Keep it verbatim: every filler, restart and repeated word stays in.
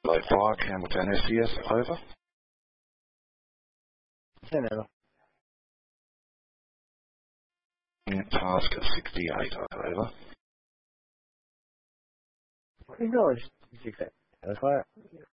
Load fire, Campbelltown S C S, over. ten over. Task sixty-eight, over. Acknowledge six eight. That's fire.